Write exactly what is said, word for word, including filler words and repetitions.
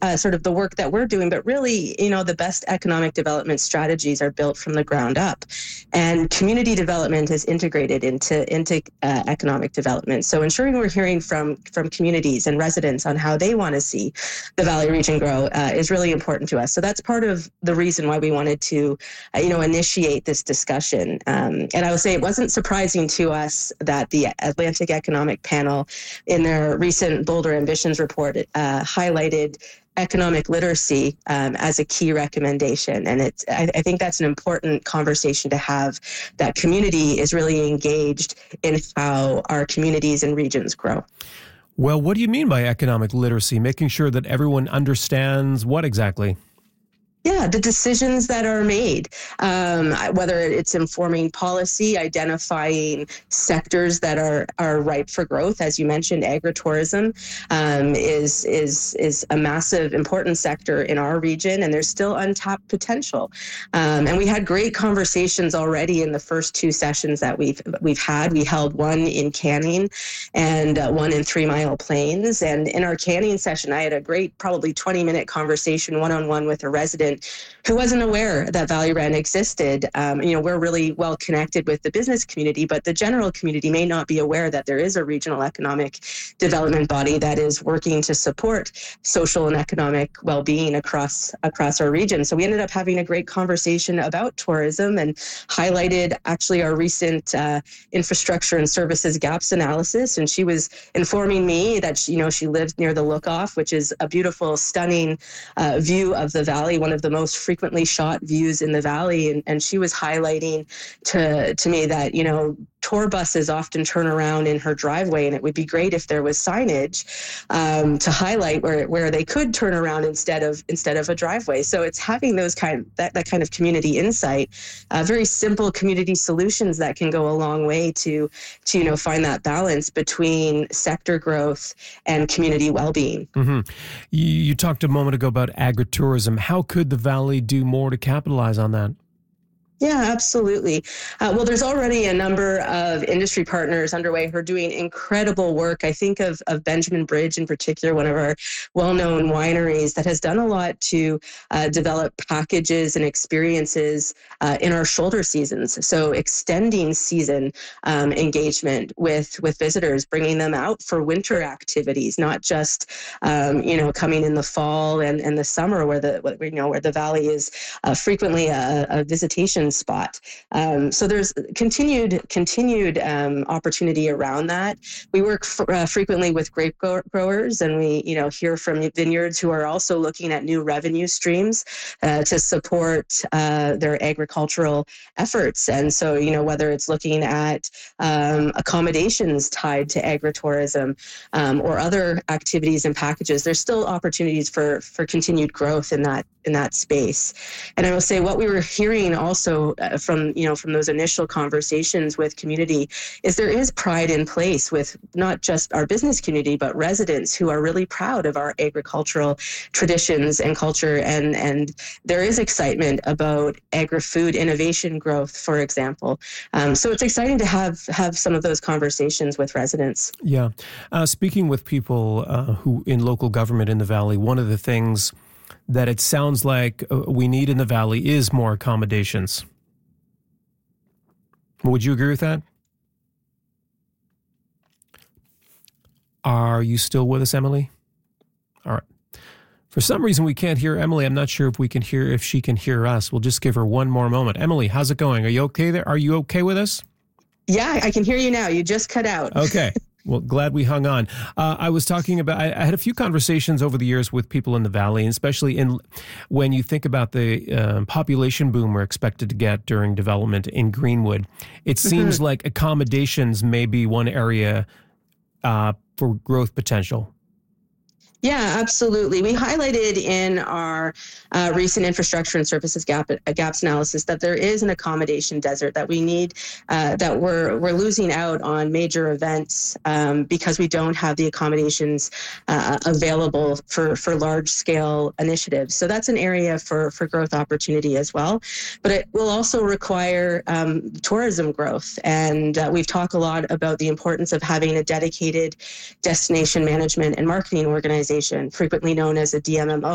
uh, sort of the work that we're doing, but really, you know, the best economic development strategies are built from the ground up, and community development is integrated into into uh, economic development. So ensuring we're hearing from from communities and residents on how they want to see the Valley region grow uh, is really important to us. So that's part of the reason why we wanted to, uh, you know, initiate this discussion. Um, and I will say it wasn't surprising to us that the Atlantic Economic Panel, in their recent Bolder Ambitions report, uh, highlighted economic literacy um, as a key recommendation. And it's, I, I think that's an important conversation to have, that community is really engaged in how our communities and regions grow. Well, what do you mean by economic literacy? Making sure that everyone understands what exactly? Yeah, the decisions that are made, um, whether it's informing policy, identifying sectors that are, are ripe for growth. As you mentioned, agritourism um, is is is a massive, important sector in our region, and there's still untapped potential. Um, and we had great conversations already in the first two sessions that we've we've had. We held one in Canning and uh, one in Three Mile Plains. And in our Canning session, I had a great, probably twenty minute conversation one-on-one with a resident who wasn't aware that Valley Rent existed. Um, you know, we're really well connected with the business community, but the general community may not be aware that there is a regional economic development body that is working to support social and economic well-being across across our region. So we ended up having a great conversation about tourism and highlighted actually our recent uh, infrastructure and services gaps analysis. And she was informing me that she, you know, she lives near the Lookoff, which is a beautiful, stunning uh, view of the valley, one of the most frequently shot views in the valley. And, and she was highlighting to, to me that, you know, tour buses often turn around in her driveway, and it would be great if there was signage um, to highlight where, where they could turn around instead of instead of a driveway. So it's having those kind that, that kind of community insight, uh, very simple community solutions that can go a long way to to you know find that balance between sector growth and community well-being. Mm-hmm. You, you talked a moment ago about agritourism. How could the Valley do more to capitalize on that? Yeah, absolutely. Uh, well, there's already a number of industry partners underway who are doing incredible work. I think of, of Benjamin Bridge in particular, one of our well-known wineries that has done a lot to uh, develop packages and experiences uh, in our shoulder seasons. So extending season um, engagement with, with visitors, bringing them out for winter activities, not just, um, you know, coming in the fall and, and the summer where the, you know, where the valley is uh, frequently a, a visitation spot. Um, so there's continued continued um, opportunity around that. We work f- uh, frequently with grape grow- growers, and we you know hear from vineyards who are also looking at new revenue streams uh, to support uh, their agricultural efforts. And so you know whether it's looking at um, accommodations tied to agritourism um, or other activities and packages, there's still opportunities for for continued growth in that in that space. And I will say what we were hearing also uh, from, you know, from those initial conversations with community is there is pride in place with not just our business community, but residents who are really proud of our agricultural traditions and culture. And, and there is excitement about agri-food innovation growth, for example. Um, so it's exciting to have, have some of those conversations with residents. Yeah. Uh, speaking with people uh, who in local government in the Valley, one of the things that it sounds like uh, we need in the Valley is more accommodations. Would you agree with that? Are you still with us, Emily? All right. For some reason, we can't hear Emily. I'm not sure if we can hear, if she can hear us. We'll just give her one more moment. Emily, how's it going? Are you okay there? Are you okay with us? Yeah, I can hear you now. You just cut out. Okay. Well, glad we hung on. Uh, I was talking about, I, I had a few conversations over the years with people in the Valley, and especially in when you think about the uh, population boom we're expected to get during development in Greenwood. It seems mm-hmm. like accommodations may be one area uh, for growth potential. Yeah, absolutely. We highlighted in our uh, recent infrastructure and services gap, uh, gaps analysis that there is an accommodation desert that we need, uh, that we're we're losing out on major events um, because we don't have the accommodations uh, available for, for large scale initiatives. So that's an area for, for growth opportunity as well. But it will also require um, tourism growth. And uh, we've talked a lot about the importance of having a dedicated destination management and marketing organization, frequently known as a D M M O.